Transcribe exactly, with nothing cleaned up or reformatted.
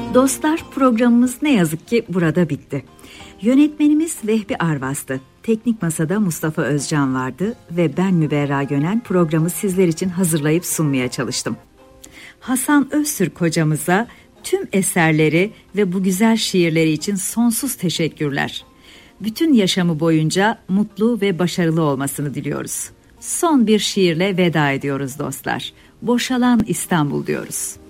Dostlar, programımız ne yazık ki burada bitti. Yönetmenimiz Vehbi Arvas'tı. Teknik Masada Mustafa Özcan vardı ve ben Müberra Gönen programı sizler için hazırlayıp sunmaya çalıştım. Hasan Öztürk hocamıza tüm eserleri ve bu güzel şiirleri için sonsuz teşekkürler. Bütün yaşamı boyunca mutlu ve başarılı olmasını diliyoruz. Son bir şiirle veda ediyoruz dostlar. Boşalan İstanbul diyoruz.